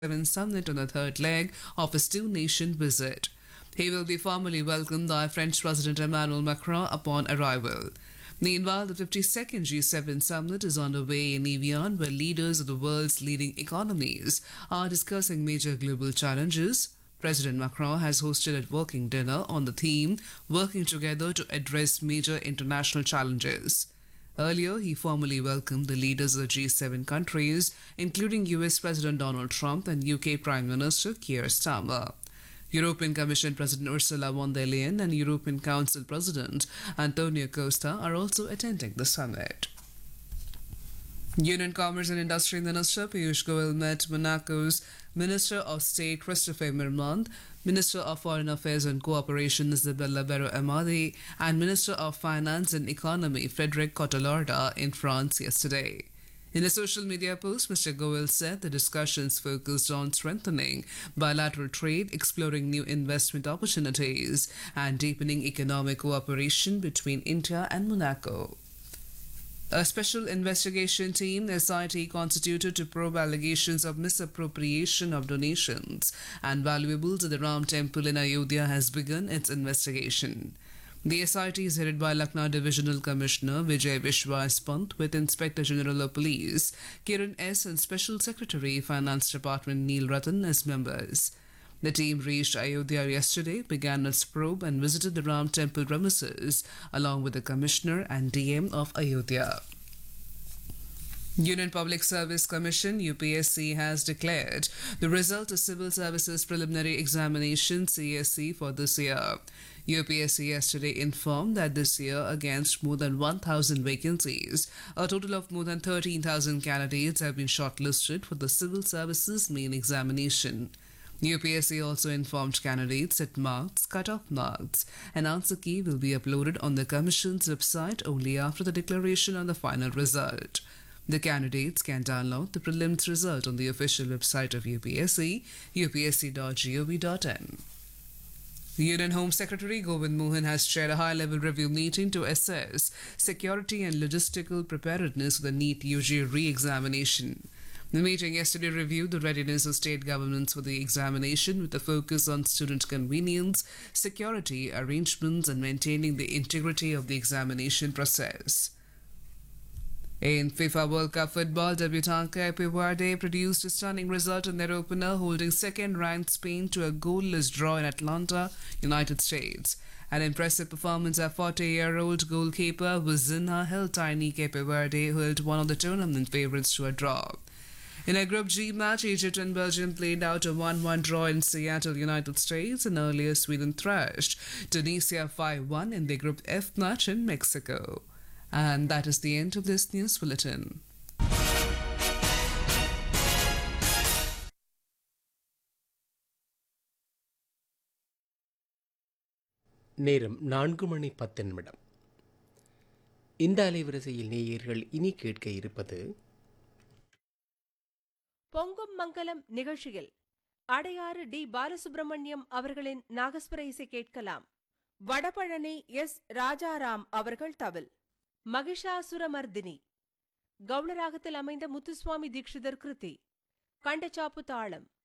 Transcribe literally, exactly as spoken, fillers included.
seven summit on the third leg of his two nation visit. He will be formally welcomed by French President Emmanuel Macron upon arrival. Meanwhile, the fifty-second G seven summit is underway in Evian, where leaders of the world's leading economies are discussing major global challenges. President Macron has hosted a working dinner on the theme Working Together to Address Major International Challenges. Earlier, he formally welcomed the leaders of the G seven countries, including U S President Donald Trump and U K Prime Minister Keir Starmer. European Commission President Ursula von der Leyen and European Council President Antonio Costa are also attending the summit. Union Commerce and Industry Minister Piyush Goyal met Monaco's Minister of State Christophe Mermond, Minister of Foreign Affairs and Cooperation Isabella Bero-Amadi, and Minister of Finance and Economy Frederic Cotellorda in France yesterday. In a social media post, Mister Goyal said the discussions focused on strengthening bilateral trade, exploring new investment opportunities, and deepening economic cooperation between India and Monaco. A special investigation team, S I T, constituted to probe allegations of misappropriation of donations and valuables at the Ram Temple in Ayodhya has begun its investigation. The S I T is headed by Lucknow Divisional Commissioner Vijay Vishwas Pant with Inspector General of Police Kiran S. and Special Secretary Finance Department Neil Ratan as members. The team reached Ayodhya yesterday, began its probe and visited the Ram Temple premises along with the Commissioner and D M of Ayodhya. Union Public Service Commission U P S C has declared the result of Civil Services Preliminary Examination C S C for this year. U P S C yesterday informed that this year, against more than one thousand vacancies, a total of more than thirteen thousand candidates have been shortlisted for the Civil Services main examination. U P S C also informed candidates that marks, cut-off marks, and answer key will be uploaded on the Commission's website only after the declaration on the final result. The candidates can download the prelims result on the official website of U P S C, u p s c dot gov dot in. Union Home Secretary Govind Mohan has chaired a high-level review meeting to assess security and logistical preparedness of the NEET U G re-examination. The meeting yesterday reviewed the readiness of state governments for the examination with a focus on student convenience, security arrangements, and maintaining the integrity of the examination process. In FIFA World Cup football, debutant Cape Verde produced a stunning result in their opener, holding second-ranked Spain to a goalless draw in Atlanta, United States. An impressive performance by forty-year-old goalkeeper Vizinha held tiny Cape Verde, who held one of the tournament favourites to a draw. In a Group G match, Egypt and Belgium played out a one one draw in Seattle, United States, and earlier Sweden thrashed Tunisia five one in the Group F match in Mexico. And that is the end of this news bulletin. நேரம் நான்கு மணி பத்து நிமிடம். இந்த அலைவரிசையில் நேயர்கள் இனி கேட்க இருப்பது பொங்கும் மங்கலம் நிகழ்ச்சியில் அடையாறு டி பாலசுப்ரமணியம் அவர்களின் நாகஸ்வர இசை கேட்கலாம். வடபழனி எஸ் ராஜாராம் அவர்கள் தவில், மகிஷாசுரமர்தினி கவுளராகத்தில் அமைந்த முத்துசுவாமி தீட்சிதர் கிருதி, கண்டச்சாப்பு தாளம்.